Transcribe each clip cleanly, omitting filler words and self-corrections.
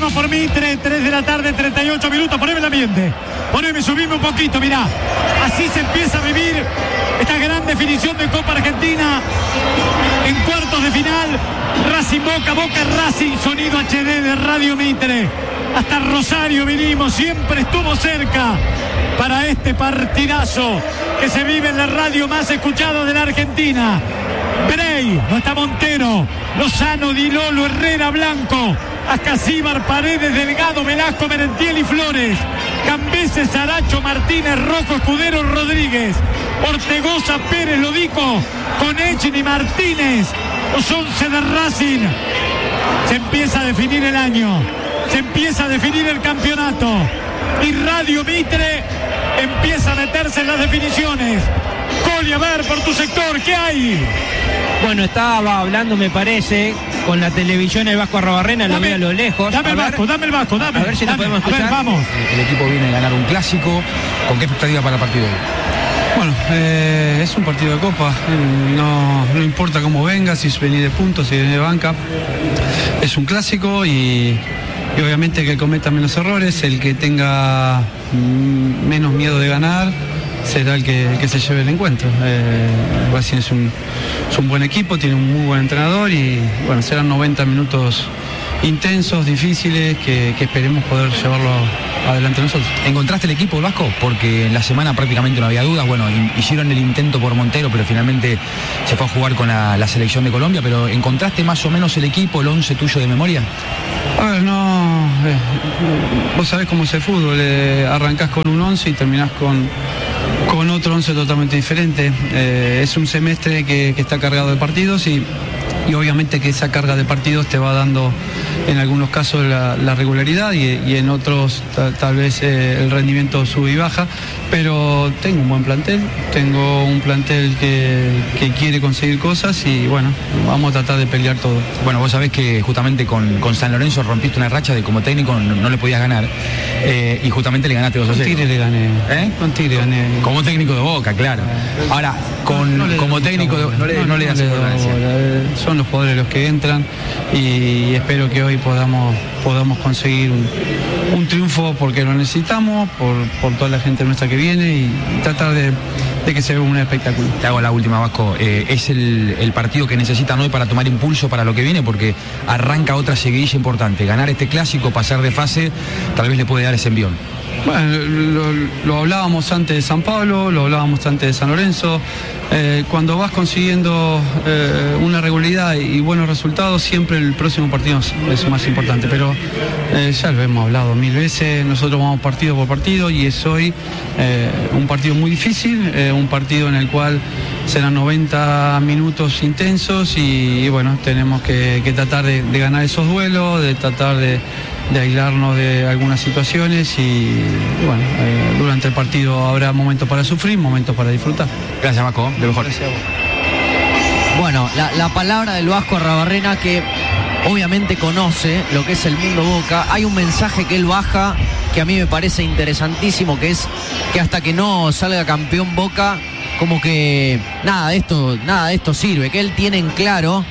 Seguimos por Mitre, 3 de la tarde, 38 minutos. Poneme el ambiente. Subime un poquito, mirá. Así se empieza a vivir esta gran definición de Copa Argentina. En cuartos de final, Racing Boca, Boca Racing, sonido HD de Radio Mitre. Hasta Rosario vinimos, siempre estuvo cerca para este partidazo que se vive en la radio más escuchada de la Argentina. Bray, no está Montero, Lozano, Di Lolo, Herrera, Blanco, Ascasíbar, Paredes, Delgado, Velasco, Merentiel y Flores, Cambeses, Saracho, Martínez, Rojo, Escudero, Rodríguez, Ortegoza, Pérez, Lodico, Conechini, Martínez, los 11 de Racing. Se empieza a definir el año, se empieza a definir el campeonato y Radio Mitre empieza a meterse en las definiciones. Coli, a ver, por tu sector, ¿qué hay? Bueno, estaba hablando, me parece, con la televisión el Vasco Arruabarrena, lo veo a lo lejos. Dame el Vasco, dame. A ver si lo podemos escuchar. A ver, vamos. El equipo viene a ganar un clásico. ¿Con qué expectativa para el partido de hoy? Bueno, es un partido de Copa. No importa cómo venga, si venís de puntos, si venís de banca. Es un clásico y obviamente que el cometa menos errores, el que tenga menos miedo de ganar, será el que se lleve el encuentro. Racing es un buen equipo, tiene un muy buen entrenador y bueno, serán 90 minutos intensos, difíciles, que esperemos poder llevarlo adelante nosotros. ¿Encontraste el equipo, el Vasco? Porque en la semana prácticamente no había dudas. Bueno, hicieron el intento por Montero, pero finalmente se fue a jugar con la selección de Colombia. Pero ¿encontraste más o menos el equipo, el 11 tuyo de memoria? A ver, no. Vos sabés cómo es el fútbol. Arrancás con un 11 y terminás con otro 11 totalmente diferente. Es un semestre que está cargado de partidos y obviamente que esa carga de partidos te va dando en algunos casos la regularidad y en otros tal vez el rendimiento sube y baja, pero tengo un buen plantel, tengo un plantel que quiere conseguir cosas y bueno, vamos a tratar de pelear todo. Bueno, vos sabés que justamente con San Lorenzo rompiste una racha de como técnico no le podías ganar y justamente le ganaste 2-0. Con Tigre le gané. Con Tigre gané. Como técnico de Boca, claro. Ahora, como técnico no le das importancia. Son los jugadores los que entran y espero que hoy podamos conseguir un triunfo porque lo necesitamos, por toda la gente nuestra que viene y tratar de que se vea un espectáculo. Te hago la última, Vasco. ¿Es el partido que necesitan hoy para tomar impulso para lo que viene? Porque arranca otra seguidilla importante. Ganar este clásico, pasar de fase, tal vez le puede dar ese envión. Bueno, lo hablábamos antes de San Pablo, lo hablábamos antes de San Lorenzo. Cuando vas consiguiendo una regularidad y buenos resultados, siempre el próximo partido es más importante. Pero ya lo hemos hablado 1000 veces, nosotros vamos partido por partido y es hoy un partido muy difícil, un partido en el cual serán 90 minutos intensos y bueno, tenemos que tratar de ganar esos duelos, de tratar de aislarnos de algunas situaciones y bueno, durante el partido habrá momentos para sufrir, momentos para disfrutar. Gracias, Vasco, de mejor. Gracias a vos. Bueno, la palabra del Vasco Arruabarrena, que obviamente conoce lo que es el mundo Boca. Hay un mensaje que él baja que a mí me parece interesantísimo, que es que hasta que no salga campeón Boca, como que nada de esto sirve, que él tiene en claro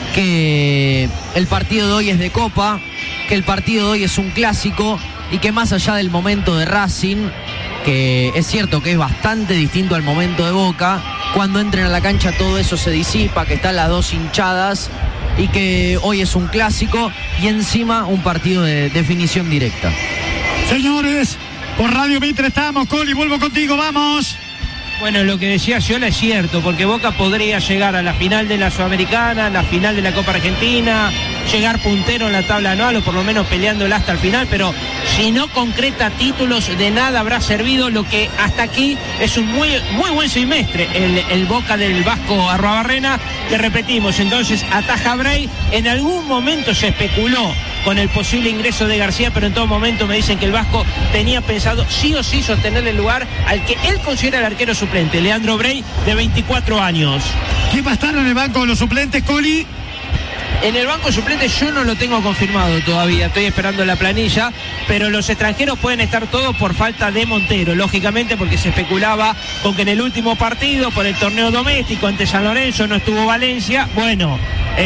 que el partido de hoy es de Copa, que el partido de hoy es un clásico y que más allá del momento de Racing, que es cierto que es bastante distinto al momento de Boca, cuando entren a la cancha todo eso se disipa, que están las dos hinchadas y que hoy es un clásico y encima un partido de definición directa. Señores, por Radio Mitre estamos, Coli, vuelvo contigo, vamos. Bueno, lo que decía Sciola es cierto, porque Boca podría llegar a la final de la Sudamericana, a la final de la Copa Argentina, llegar puntero en la tabla anual o por lo menos peleándola hasta el final, pero si no concreta títulos, de nada habrá servido. Lo que hasta aquí es un muy buen semestre el Boca del Vasco Arruabarrena, que repetimos, entonces ataja Bray. En algún momento se especuló con el posible ingreso de García, pero en todo momento me dicen que el Vasco tenía pensado sí o sí sostener el lugar al que él considera el arquero suplente, Leandro Bray, de 24 años. ¿Quién va a estar en el banco de los suplentes, Coli? En el banco suplente yo no lo tengo confirmado todavía, estoy esperando la planilla, pero los extranjeros pueden estar todos por falta de Montero, lógicamente, porque se especulaba con que en el último partido por el torneo doméstico ante San Lorenzo no estuvo Valencia. Bueno,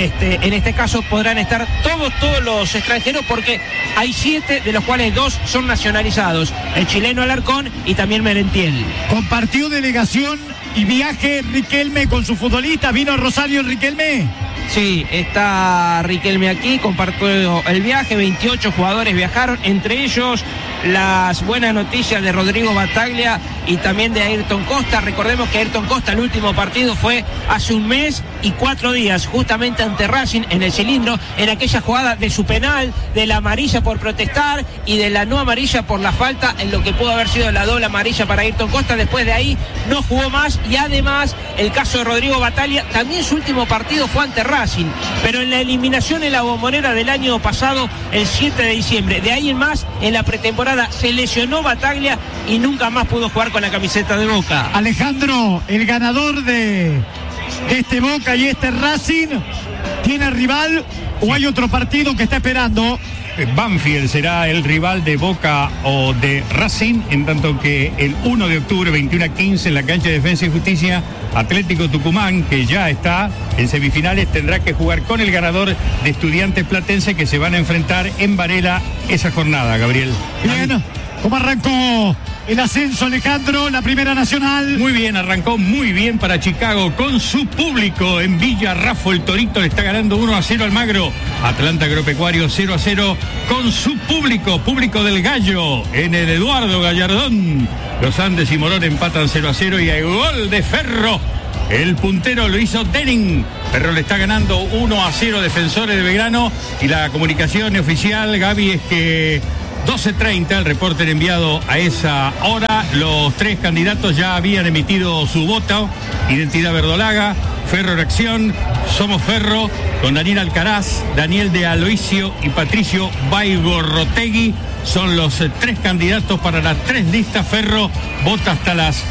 en este caso podrán estar todos los extranjeros, porque hay 7, de los cuales 2 son nacionalizados, el chileno Alarcón y también Merentiel. Compartió delegación y viaje Riquelme con sus futbolistas. ¿Vino a Rosario Riquelme? Sí, está Riquelme aquí, compartió el viaje, 28 jugadores viajaron, entre ellos las buenas noticias de Rodrigo Battaglia y también de Ayrton Costa. Recordemos que Ayrton Costa, el último partido fue hace 1 mes y 4 días, justamente ante Racing en el Cilindro, en aquella jugada de su penal, de la amarilla por protestar y de la no amarilla por la falta, en lo que pudo haber sido la doble amarilla para Ayrton Costa. Después de ahí no jugó más, y además el caso de Rodrigo Battaglia, también su último partido fue ante Racing, pero en la eliminación en la Bombonera del año pasado, el 7 de diciembre. De ahí en más, en la pretemporada se lesionó Battaglia y nunca más pudo jugar con la camiseta de Boca. Alejandro, el ganador de este Boca y este Racing, ¿tiene rival o hay otro partido que está esperando? Banfield será el rival de Boca o de Racing, en tanto que el 1 de octubre, 21:15, en la cancha de Defensa y Justicia, Atlético Tucumán, que ya está en semifinales, tendrá que jugar con el ganador de Estudiantes Platense, que se van a enfrentar en Varela esa jornada, Gabriel. Bien, ¿cómo arrancó el ascenso, Alejandro, la Primera Nacional? Muy bien, arrancó muy bien para Chicago con su público en Villa Raffo. El Torito le está ganando 1-0 al Magro. Atlanta Agropecuario 0-0 con su público del Gallo en el Eduardo Gallardón. Los Andes y Morón empatan 0-0 y hay gol de Ferro. El puntero lo hizo Denning. Ferro le está ganando 1-0 Defensores de Belgrano, y la comunicación oficial, Gaby, es que 12:30, el reporter enviado a esa hora, los 3 candidatos ya habían emitido su voto. Identidad Verdolaga, Ferro Reacción, Somos Ferro, con Daniel Alcaraz, Daniel de Aloisio y Patricio Baigorrotegui. Son los 3 candidatos para las 3 listas. Ferro vota hasta las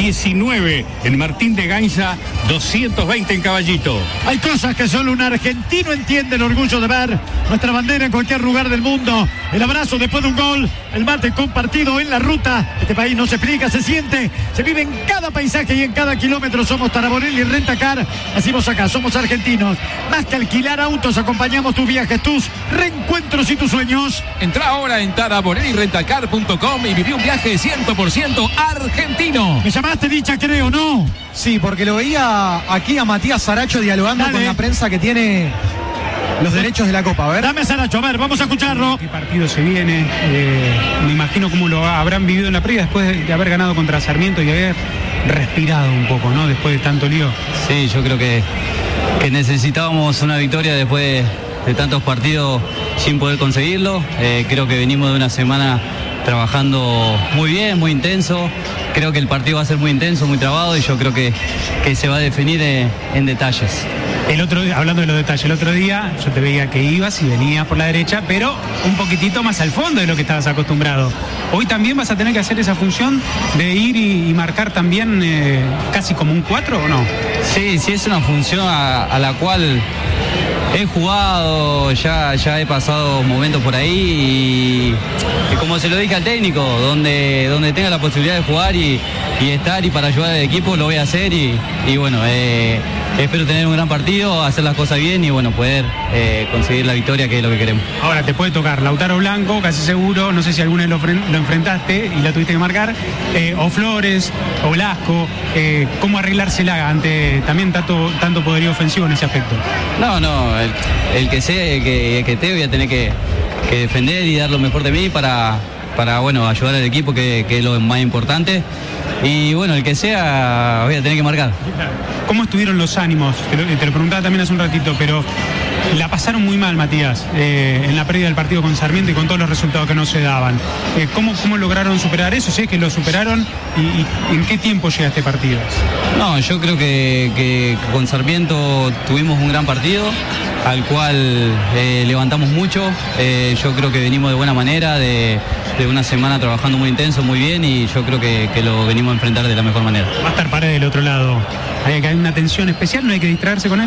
19 en Martín de Gainza, 220 en Caballito. Hay cosas que solo un argentino entiende, el orgullo de ver nuestra bandera en cualquier lugar del mundo, el abrazo después de un gol, el mate compartido en la ruta. Este país no se explica, se siente, se vive en cada paisaje y en cada kilómetro. Somos Taraborelli Rentacar, decimos acá, somos argentinos. Más que alquilar autos, acompañamos tus viajes, tus reencuentros y tus sueños. Entra ahora en taraborellirentacar.com y viví un viaje 100% argentino. Me llamaste, Dicha, creo, ¿no? Sí, porque lo veía aquí a Matías Saracho dialogando con la prensa que tiene los derechos de la Copa. A ver. Dame, Saracho, a ver, vamos a escucharlo. ¿Qué partido se viene? Me imagino cómo lo habrán vivido en la previa después de haber ganado contra Sarmiento y haber respirado un poco, ¿no? Después de tanto lío. Sí, yo creo que necesitábamos una victoria después de tantos partidos sin poder conseguirlo. Creo que venimos de una semana trabajando muy bien, muy intenso. Creo que el partido va a ser muy intenso, muy trabado, y yo creo que se va a definir en detalles. Hablando de los detalles, el otro día yo te veía que ibas y venías por la derecha, pero un poquitito más al fondo de lo que estabas acostumbrado. Hoy también vas a tener que hacer esa función de ir y marcar también casi como un 4, ¿o no? Sí, es una función a la cual he jugado, ya he pasado momentos por ahí, y como se lo dije al técnico, donde tenga la posibilidad de jugar y estar y para ayudar al equipo, lo voy a hacer, y bueno, espero tener un gran partido, hacer las cosas bien y bueno, poder conseguir la victoria, que es lo que queremos. Ahora te puede tocar Lautaro Blanco, casi seguro, no sé si alguna vez lo enfrentaste y la tuviste que marcar, o Flores, o Blasco, ¿cómo arreglársela ante también tanto poderío ofensivo en ese aspecto? No, el que sé que te voy a tener que defender y dar lo mejor de mí para bueno, ayudar al equipo, que es lo más importante. Y bueno, el que sea, voy a tener que marcar. ¿Cómo estuvieron los ánimos? Te lo preguntaba también hace un ratito, pero la pasaron muy mal, Matías, en la pérdida del partido con Sarmiento y con todos los resultados que no se daban. ¿Cómo lograron superar eso? Si es que lo superaron, ¿y en qué tiempo llega este partido? No, yo creo que con Sarmiento tuvimos un gran partido, al cual levantamos mucho. Yo creo que venimos de buena manera, de una semana trabajando muy intenso, muy bien, y yo creo que lo venimos a enfrentar de la mejor manera. Va a estar Paredes del otro lado. ¿Hay una tensión especial? ¿No hay que distraerse con él?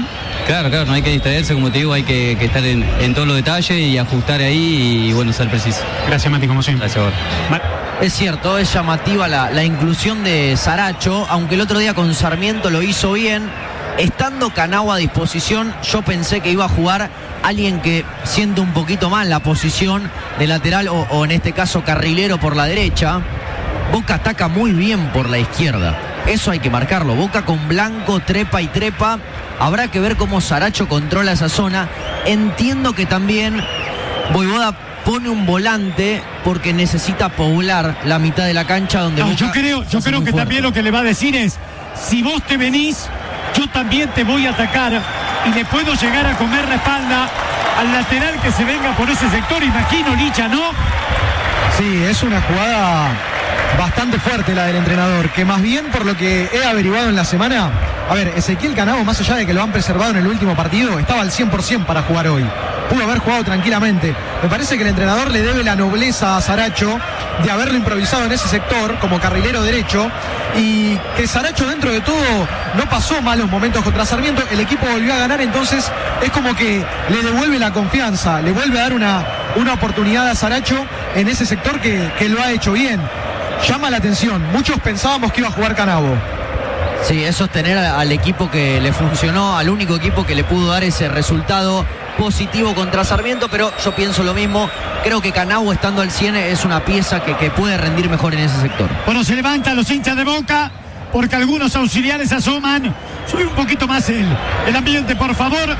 Claro, no hay que distraerse, como te digo, hay que estar en todos los detalles y ajustar ahí y bueno, ser preciso. Gracias, Mati, como siempre. Gracias, Es cierto, es llamativa la inclusión de Saracho, aunque el otro día con Sarmiento lo hizo bien. Estando Canavo a disposición, yo pensé que iba a jugar alguien que siente un poquito más la posición de lateral o en este caso carrilero por la derecha. Boca ataca muy bien por la izquierda. Eso hay que marcarlo. Boca con Blanco, trepa y trepa. Habrá que ver cómo Saracho controla esa zona. Entiendo que también Voivoda pone un volante porque necesita poblar la mitad de la cancha donde Boca yo creo que también lo que le va a decir es: si vos te venís, yo también te voy a atacar y le puedo llegar a comer la espalda al lateral que se venga por ese sector. Imagino, Licha, ¿no? Sí, es una jugada bastante fuerte la del entrenador, que más bien por lo que he averiguado en la semana, a ver, Ezequiel Canavo, más allá de que lo han preservado en el último partido, estaba al 100% para jugar hoy. Pudo haber jugado tranquilamente. Me parece que el entrenador le debe la nobleza a Saracho de haberlo improvisado en ese sector como carrilero derecho, y que Saracho dentro de todo no pasó malos momentos contra Sarmiento. El equipo volvió a ganar, entonces es como que le devuelve la confianza, le vuelve a dar una oportunidad a Saracho en ese sector que lo ha hecho bien. Llama la atención, muchos pensábamos que iba a jugar Canavo. Sí, es sostener al equipo que le funcionó, al único equipo que le pudo dar ese resultado positivo contra Sarmiento, pero yo pienso lo mismo. Creo que Canavo, estando al 100, es una pieza que puede rendir mejor en ese sector. Bueno, se levantan los hinchas de Boca porque algunos auxiliares asoman. Sube un poquito más el ambiente, por favor.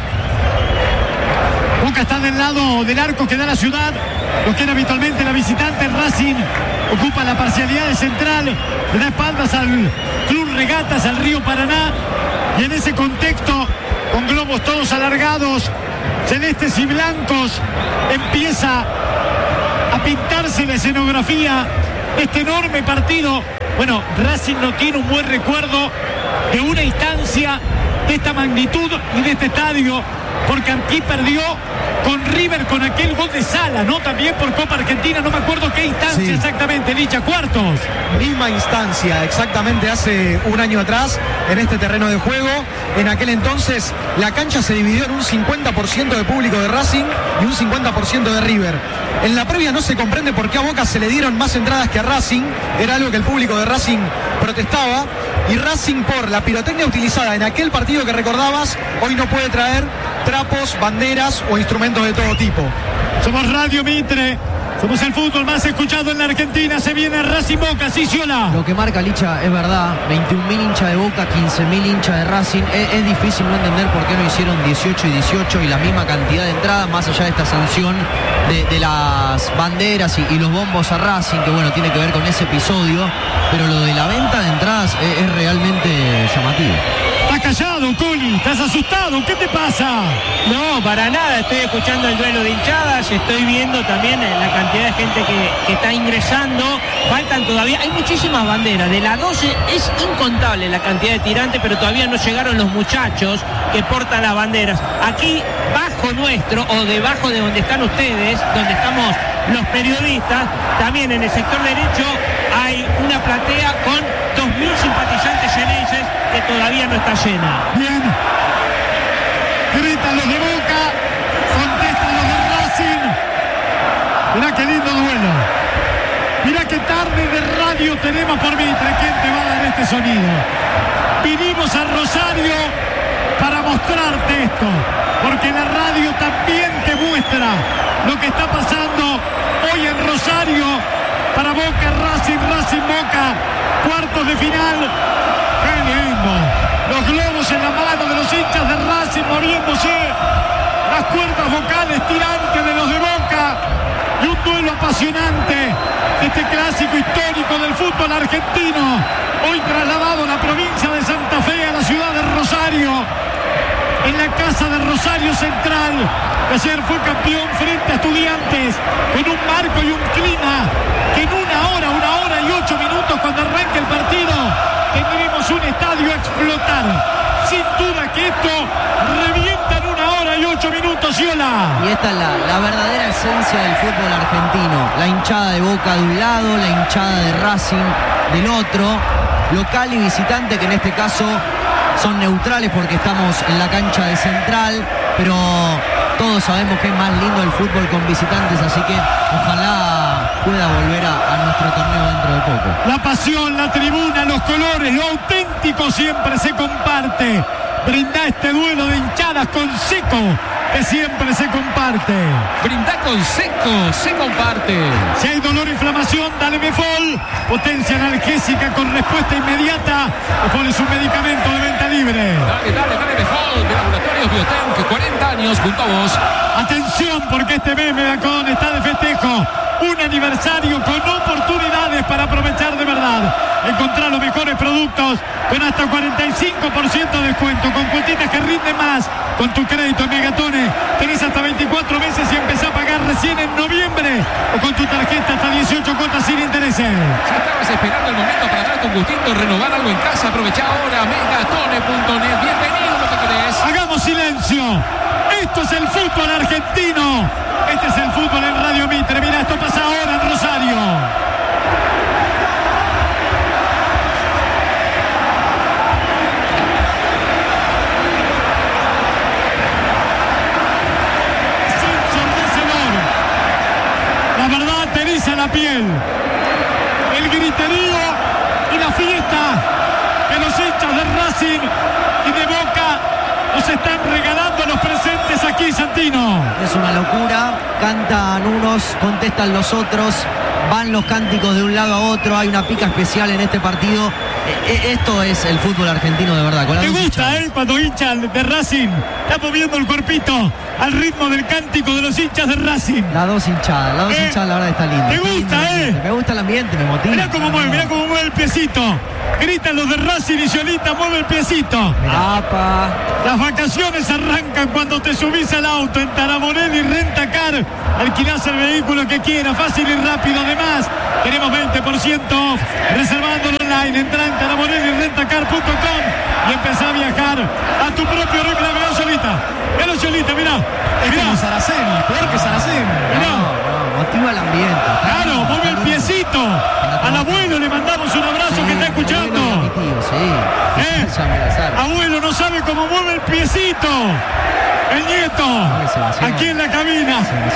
Boca está del lado del arco que da la Ciudad, lo que era habitualmente la visitante. Racing ocupa la parcialidad de central, le da espaldas al Club Regatas, al Río Paraná, y en ese contexto, con globos todos alargados, celestes y blancos, empieza a pintarse la escenografía de este enorme partido. Bueno, Racing no tiene un buen recuerdo de una instancia de esta magnitud y de este estadio, porque aquí perdió con River con aquel gol de Sala, ¿no? También por Copa Argentina, no me acuerdo qué instancia Sí. exactamente, Licha, cuartos. Misma instancia, exactamente hace un año atrás, en este terreno de juego. En aquel entonces la cancha se dividió en un 50% de público de Racing y un 50% de River. En la previa no se comprende por qué a Boca se le dieron más entradas que a Racing, era algo que el público de Racing protestaba, y Racing, por la pirotecnia utilizada en aquel partido que recordabas, hoy no puede traer trapos, banderas o instrumentos de todo tipo. Somos Radio Mitre, somos el fútbol más escuchado en la Argentina. Se viene Racing Boca, sí, Ciola. Lo que marca Licha es verdad, 21.000 hinchas de Boca, 15.000 hinchas de Racing. Es difícil no entender por qué no hicieron 18 y 18 y la misma cantidad de entradas, más allá de esta sanción de las banderas y los bombos a Racing, que bueno, tiene que ver con ese episodio, pero lo de la venta de entradas es realmente llamativo. Estás callado, Coli, estás asustado, ¿qué te pasa? No, para nada, estoy escuchando el duelo de hinchadas, estoy viendo también la cantidad de gente que está ingresando. Faltan todavía, hay muchísimas banderas, de la 12 es incontable la cantidad de tirantes, pero todavía no llegaron los muchachos que portan las banderas. Aquí, bajo nuestro, o debajo de donde están ustedes, donde estamos los periodistas, también en el sector derecho hay una platea con 2.000 simpatizantes xeneises que todavía no está llena. Bien. Gritan los de Boca, contestan los de Racing. Mirá qué lindo duelo. Mirá qué tarde de radio tenemos por Mitre. ¿Quién te va a dar este sonido? Vinimos a Rosario para mostrarte esto, porque la radio también te muestra lo que está pasando hoy en Rosario para Boca, Racing Boca, cuartos de final. ¡Qué lindo! Los globos en la mano de los hinchas de Racing moviéndose, las cuerdas vocales tirantes de los de Boca, y un duelo apasionante, este clásico histórico del fútbol argentino, hoy trasladado a la provincia de Santa Fe, a la ciudad de Rosario, en la casa de Rosario Central, que ayer fue campeón frente a Estudiantes, con un marco y un clima que en una hora y 8 minutos, cuando arranque el partido, tendremos un estadio a explotar. Sin duda que esto revienta en 1 hora y 8 minutos, Ciola. Y esta es la verdadera esencia del fútbol argentino. La hinchada de Boca de un lado, la hinchada de Racing del otro, local y visitante, que en este caso son neutrales porque estamos en la cancha de Central, pero todos sabemos que es más lindo el fútbol con visitantes, así que ojalá pueda volver a nuestro torneo dentro de poco. La pasión, la tribuna, los colores, lo auténtico siempre se comparte. Brinda este duelo de hinchadas con Seco, que siempre se comparte. Brinda con Seco, se comparte. Si hay dolor o inflamación, dale Mefol. Potencia analgésica con respuesta inmediata. Mefol es un medicamento de venta libre. Dale Mefol, de Laboratorios Biotenc, 40 años junto a vos. Atención, porque este meme Bacón está de festejo. Un aniversario con oportunidades para aprovechar de verdad. Encontrar los mejores productos con hasta 45% de descuento, con cuotitas que rinden más. Con tu crédito en Megatone tenés hasta 24 meses y empezás a pagar recién en noviembre. O con tu tarjeta hasta 18 cuotas sin intereses. Si estabas esperando el momento para darte un gustito, renovar algo en casa, aprovecha ahora megatone.net. Bienvenido a lo que querés. Hagamos silencio. Esto es el fútbol argentino. Este es el fútbol en Radio Mitre. Mira, esto pasa ahora en Rosario. La verdad te eriza la piel. El griterío y la fiesta que los hinchas de Racing y de Boca nos están regalando los presentes aquí, Santino. Es una locura, cantan unos, contestan los otros, van los cánticos de un lado a otro, hay una pica especial en este partido. Esto es el fútbol argentino de verdad. ¿Te gusta, cuando hinchas de Racing está moviendo el cuerpito al ritmo del cántico de los hinchas de Racing? Las dos hinchadas, la verdad está linda. ¿Te gusta, Me gusta el ambiente, me motiva. Mirá cómo mueve el piecito. Gritan los de Racing y Yolita mueve el piecito. Apa. Las vacaciones arrancan cuando te subís al auto en Taraborelli Rentacar. Alquilás el vehículo que quieras, fácil y rápido. Además, tenemos 20% off. Reservándolo online. Entra en taraborellirentacar.com y empezá a viajar a tu propio ritmo. Mirá, Yolita. Mirá, Yolita, mirá. Es como Saracen, peor que Saracen. Mirá. Motiva el ambiente. Claro, mueve el piecito. Al abuelo le mandamos un abrazo que está escuchando. Abuelo, no sabe cómo mueve el piecito. El nieto. Aquí en la cabina.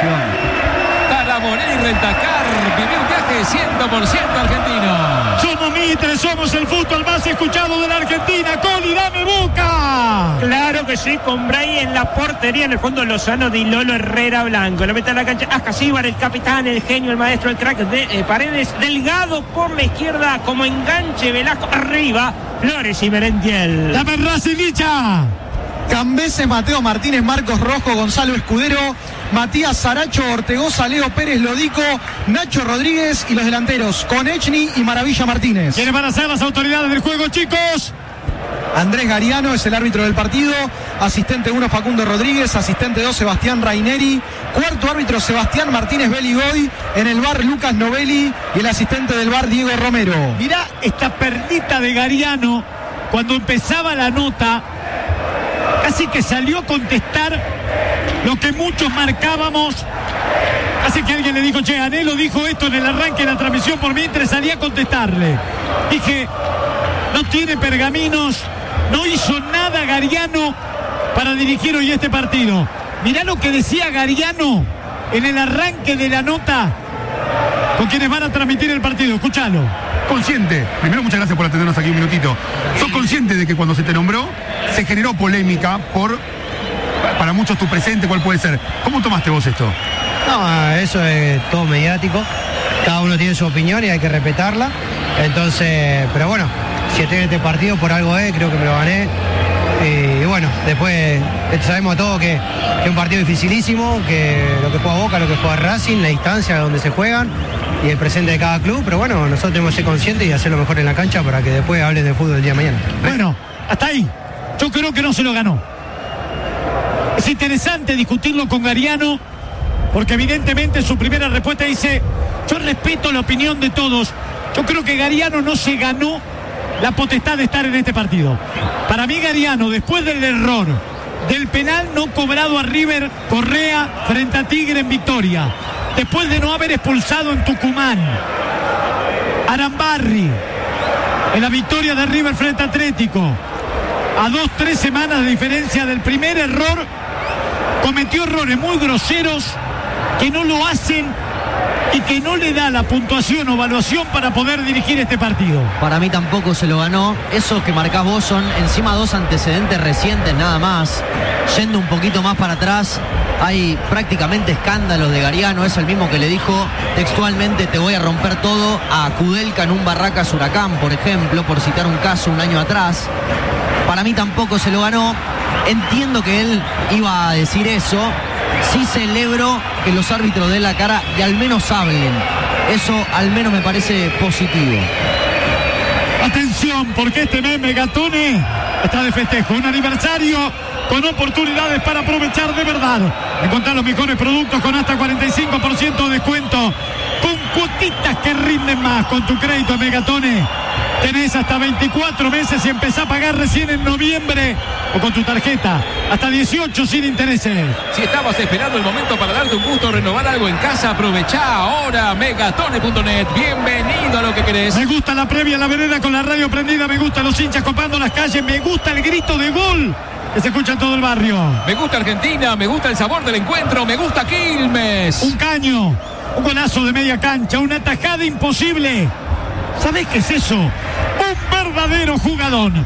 Taraborelli Rentacar, viví un viaje 100% argentino. Somos Mitre, somos el fútbol más escuchado de la Argentina. Coli, dame Boca. Claro que sí, con Bray en la portería, en el fondo Lozano, Di Lolo, Herrera, Blanco. Lo mete en la cancha Ascasíbar, el capitán, el genio, el maestro, el crack de Paredes. Delgado por la izquierda como enganche, Velasco arriba, Flores y Merentiel. Dame Racinicha. Cambeses, Mateo Martínez, Marcos Rojo, Gonzalo Escudero, Matías Saracho, Ortegoza, Leo Pérez, Lodico, Nacho Rodríguez y los delanteros Konechny y Maravilla Martínez. ¿Quiénes van a ser las autoridades del juego, chicos? Andrés Gariano es el árbitro del partido, asistente 1 Facundo Rodríguez, asistente 2 Sebastián Raineri, cuarto árbitro Sebastián Martínez Beligoy, en el bar Lucas Novelli y el asistente del bar Diego Romero. Mirá esta perlita de Gariano cuando empezaba la nota. Casi que salió a contestar lo que muchos marcábamos. Casi que alguien le dijo, che, Anelo dijo esto en el arranque de la transmisión por Mitre, salí a contestarle. Dije, no tiene pergaminos, no hizo nada Gariano para dirigir hoy este partido. Mirá lo que decía Gariano en el arranque de la nota con quienes van a transmitir el partido. Escuchalo. Consciente, primero muchas gracias por atendernos aquí un minutito. ¿Sos consciente de que cuando se te nombró se generó polémica para muchos tu presente? ¿Cuál puede ser? ¿Cómo tomaste vos esto? No, eso es todo mediático. Cada uno tiene su opinión y hay que respetarla. Entonces, pero bueno, si estoy en este partido por algo creo que me lo gané. Y bueno, después sabemos todos que es un partido dificilísimo, que lo que juega Boca, lo que juega Racing, la distancia donde se juegan y el presente de cada club, pero bueno, nosotros tenemos que ser conscientes y hacerlo mejor en la cancha para que después hablen de fútbol el día de mañana. Bueno, hasta ahí. Yo creo que no se lo ganó. Es interesante discutirlo con Gariano, porque evidentemente en su primera respuesta dice, yo respeto la opinión de todos. Yo creo que Gariano no se ganó la potestad de estar en este partido. Para mí Gariano, después del error del penal no cobrado a River Correa frente a Tigre en Victoria, después de no haber expulsado en Tucumán Arambarri en la victoria de River frente a Atlético, a 2-3 semanas de diferencia del primer error, cometió errores muy groseros que no lo hacen y que no le da la puntuación o evaluación para poder dirigir este partido. Para mí tampoco se lo ganó. Eso que marcás vos son encima 2 antecedentes recientes nada más. Yendo un poquito más para atrás, hay prácticamente escándalos de Gariano. Es el mismo que le dijo textualmente: te voy a romper todo a Kudelka en un Barracas Huracán, por ejemplo, por citar un caso un año atrás. Para mí tampoco se lo ganó. Entiendo que él iba a decir eso. Sí celebro que los árbitros den la cara y al menos hablen. Eso al menos me parece positivo. Atención, porque este mes Megatone está de festejo. Un aniversario con oportunidades para aprovechar de verdad. Encontrar los mejores productos con hasta 45% de descuento. Con cuotitas que rinden más. Con tu crédito Megatone tenés hasta 24 meses y empezás a pagar recién en noviembre. O con tu tarjeta, hasta 18 sin intereses. Si estabas esperando el momento para darte un gusto, renovar algo en casa, aprovecha ahora Megatone.net. Bienvenido a lo que querés. Me gusta la previa en la vereda con la radio prendida. Me gustan los hinchas copando las calles. Me gusta el grito de gol que se escucha en todo el barrio. Me gusta Argentina, me gusta el sabor del encuentro, me gusta Quilmes. Un caño, un golazo de media cancha, una tajada imposible. ¿Sabés qué es eso? Un verdadero jugadón.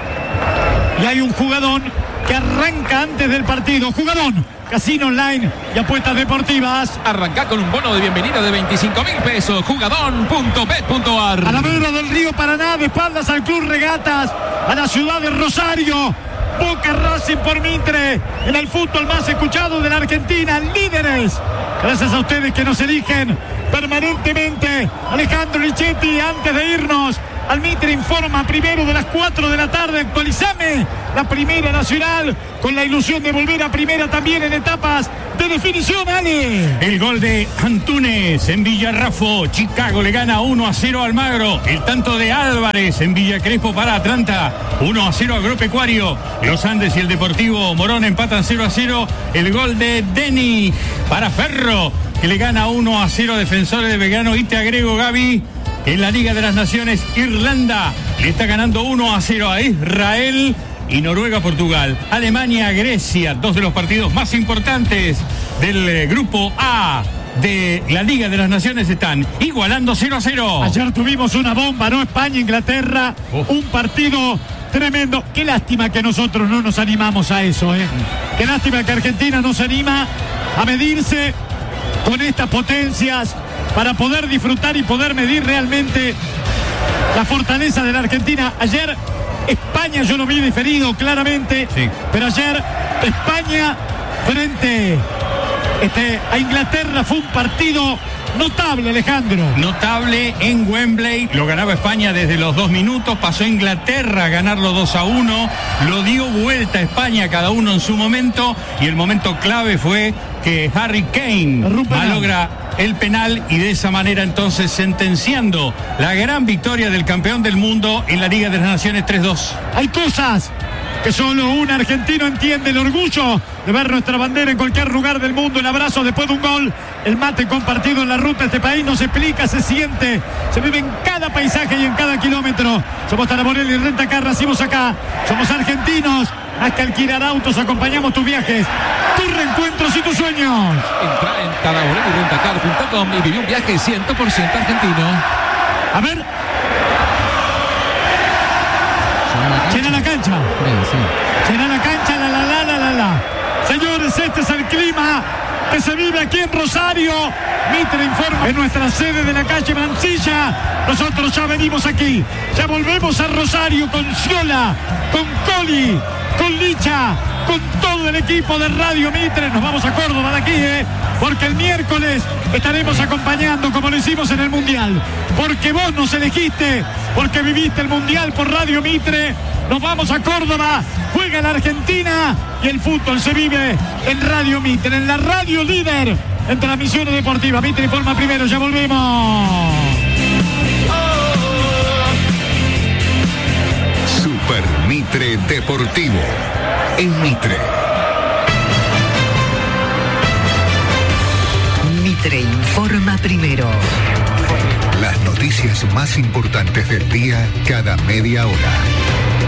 Y hay un jugadón que arranca antes del partido. Jugadón, casino online y apuestas deportivas. Arrancá con un bono de bienvenida de 25.000 pesos. Jugadón.bet.ar. A la vera del río Paraná, de espaldas al Club Regatas, a la ciudad de Rosario. Boca Racing por Mitre, en el fútbol más escuchado de la Argentina, líderes. Gracias a ustedes que nos eligen permanentemente. Alejandro Lichetti, antes de irnos al Mitre, informa primero de las 4 de la tarde. Actualizame la Primera Nacional con la ilusión de volver a Primera también en etapas de definición, Ale. El gol de Antunes en Villarrafo. Chicago le gana 1-0 a Almagro. El tanto de Álvarez en Villa Crespo para Atlanta. 1-0 Agropecuario. Los Andes y el Deportivo Morón empatan 0-0. El gol de Denny para Ferro, que le gana 1-0 a Defensores de Belgrano. Y te agrego, Gaby, en la Liga de las Naciones, Irlanda le está ganando 1-0 a Israel. Y Noruega, Portugal, Alemania, Grecia, 2 de los partidos más importantes del grupo A de la Liga de las Naciones están igualando 0-0. Ayer tuvimos una bomba, ¿no? España, Inglaterra, un partido tremendo. Qué lástima que nosotros no nos animamos a eso, ¿eh? Qué lástima que Argentina no se anima a medirse con estas potencias para poder disfrutar y poder medir realmente la fortaleza de la Argentina. Ayer España, yo lo vi diferido claramente, sí, pero ayer España frente a Inglaterra fue un partido notable, Alejandro. Notable en Wembley, lo ganaba España desde los 2 minutos, pasó Inglaterra a ganarlo 2-1, lo dio vuelta a España cada uno en su momento, y el momento clave fue que Harry Kane malogra el penal y de esa manera entonces sentenciando la gran victoria del campeón del mundo en la Liga de las Naciones 3-2. Hay cosas que solo un argentino entiende: el orgullo de ver nuestra bandera en cualquier lugar del mundo, el abrazo después de un gol, el mate compartido en la ruta de este país. No se explica, se siente, se vive en cada paisaje y en cada kilómetro. Somos Taraborelli y Rentacar, nacimos acá, somos argentinos. Hasta alquilar autos, acompañamos tus viajes, tus reencuentros y tus sueños. Entra en taraborelli.com y vive un viaje 100% argentino. A ver. Llena la cancha. Llena la cancha, la. Señores, este es el clima que se vive aquí en Rosario. Mitre informa en nuestra sede de la calle Mansilla. Nosotros ya venimos aquí. Ya volvemos a Rosario con Ciola, con Coli, con Licha, con todo el equipo de Radio Mitre. Nos vamos a Córdoba de aquí, porque el miércoles estaremos acompañando como lo hicimos en el Mundial. Porque vos nos elegiste, porque viviste el Mundial por Radio Mitre. Nos vamos a Córdoba, juega la Argentina y el fútbol se vive en Radio Mitre, en la radio líder en transmisiones deportivas. Mitre informa primero, ya volvemos. Super Mitre Deportivo en Mitre. Mitre informa primero. Las noticias más importantes del día cada media hora.